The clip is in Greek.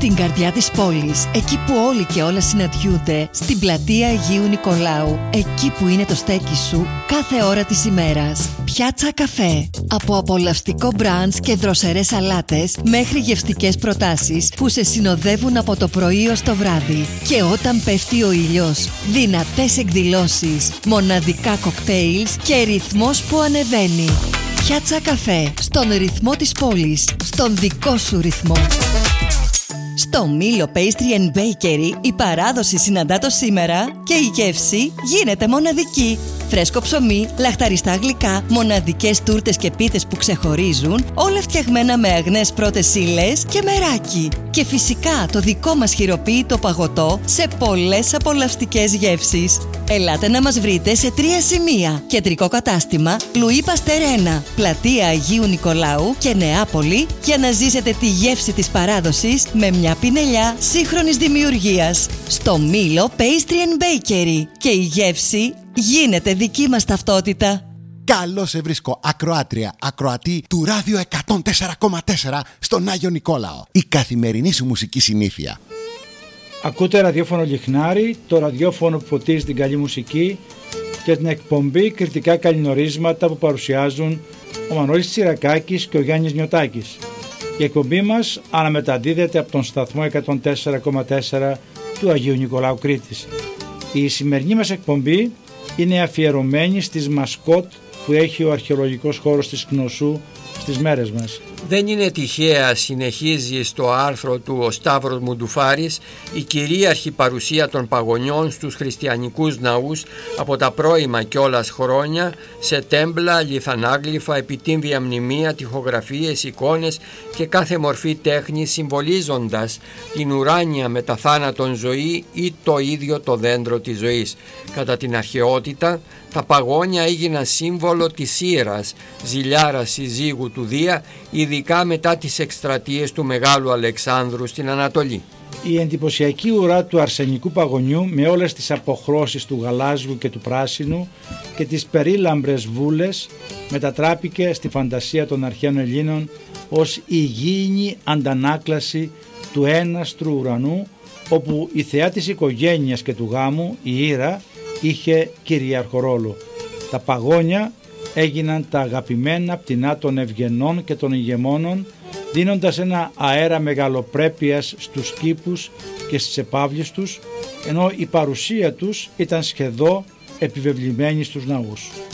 Στην καρδιά της πόλης, εκεί που όλοι και όλα συναντιούνται, στην πλατεία Αγίου Νικολάου, εκεί που είναι το στέκι σου κάθε ώρα της ημέρας. Πιάτσα Καφέ. Από απολαυστικό μπραντς και δροσερές σαλάτες μέχρι γευστικές προτάσεις που σε συνοδεύουν από το πρωί ως το βράδυ. Και όταν πέφτει ο ήλιος, δυνατές εκδηλώσεις, μοναδικά κοκτέιλς και ρυθμός που ανεβαίνει. Πιάτσα Καφέ. Στον ρυθμό της πόλης, στον δικό σου ρυθμό. Στο Μήλο Pastry and Bakery η παράδοση συναντά το σήμερα και η γεύση γίνεται μοναδική. Φρέσκο ψωμί, λαχταριστά γλυκά, μοναδικές τούρτες και πίτες που ξεχωρίζουν, όλα φτιαγμένα με αγνές πρώτες ύλες και μεράκι. Και φυσικά το δικό μας χειροποίητο παγωτό σε πολλές απολαυστικές γεύσεις. Ελάτε να μας βρείτε σε 3 σημεία. Κεντρικό κατάστημα Λουί Παστέρ 1, πλατεία Αγίου Νικολάου και Νεάπολη, για να ζήσετε τη γεύση της παράδοσης με μια πινελιά σύγχρονης δημιουργίας. Στο Μήλο Pastry and Bakery. Και η γεύση γίνεται δική μας ταυτότητα. Καλώς σε βρίσκω, ακροάτρια, ακροατή του Ράδιο 104,4 στον Άγιο Νικόλαο. Η καθημερινή σου μουσική συνήθεια. Ακούτε ραδιόφωνο Λιχνάρι, το ραδιόφωνο που φωτίζει την καλή μουσική και την εκπομπή κριτικά καλλινορίσματα που παρουσιάζουν ο Μανώλης Τσιρακάκης και ο Γιάννης Νιωτάκης. Η εκπομπή μας αναμεταδίδεται από τον σταθμό 104,4 του Αγίου Νικολάου Κρήτης. Η σημερινή μας εκπομπή είναι αφιερωμένη στις μασκότ που έχει ο αρχαιολογικός χώρος της Κνωσού στις μέρες μας. Δεν είναι τυχαία, συνεχίζει στο άρθρο του ο Σταύρος Μουντουφάρης, η κυρίαρχη παρουσία των παγωνιών στους χριστιανικούς ναούς από τα πρώιμα κιόλας χρόνια, σε τέμπλα, λιθανάγλυφα, επιτύμβια μνημεία, τοιχογραφίες, εικόνες και κάθε μορφή τέχνη, συμβολίζοντας την ουράνια μετά θάνατον ζωή ή το ίδιο το δέντρο της ζωής. Κατά την αρχαιότητα, τα παγόνια έγιναν σύμβολο της Σύρας, ζηλιάρας συζύγου του Δία, ειδικά μετά τις εκστρατείες του Μεγάλου Αλεξάνδρου στην Ανατολή. Η εντυπωσιακή ουρά του αρσενικού παγωνιού με όλες τις αποχρώσεις του γαλάζιου και του πράσινου και τις περίλαμπρες βούλες μετατράπηκε στη φαντασία των αρχαίων Ελλήνων ως υγιεινή αντανάκλαση του έναστρου ουρανού, όπου η θεά της οικογένειας και του γάμου, η Ήρα, είχε κυρίαρχο ρόλο. Τα παγόνια έγιναν τα αγαπημένα πτηνά των ευγενών και των ηγεμόνων, δίνοντας ένα αέρα μεγαλοπρέπειας στους κήπους και στις επαύλεις τους, ενώ η παρουσία τους ήταν σχεδόν επιβεβλημένη στους ναούς.